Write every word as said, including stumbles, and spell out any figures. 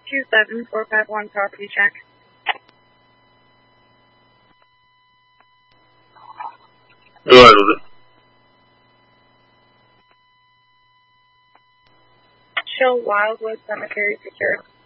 two seven four five one property check. Go ahead with it. Show Wildwood Cemetery secure.